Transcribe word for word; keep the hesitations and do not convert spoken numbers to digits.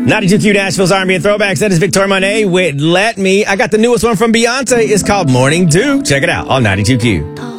ninety-two Q Nashville's R and B and Throwbacks. That is Victoria Monet with Let Me. I got the newest one from Beyonce. It's called Morning Dew. Check it out on ninety-two Q.